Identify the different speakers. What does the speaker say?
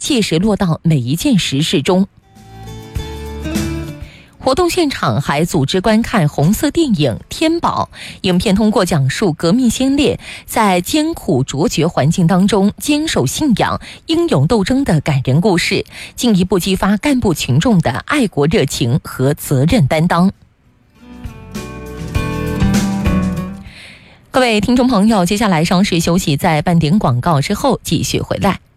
Speaker 1: 切实落到每一件实事中。活动现场还组织观看红色电影《天宝》，影片通过讲述革命先烈在艰苦卓绝环境当中坚守信仰、英勇斗争的感人故事，进一步激发干部群众的爱国热情和责任担当。各位听众朋友，接下来稍事休息，在半点广告之后继续回来。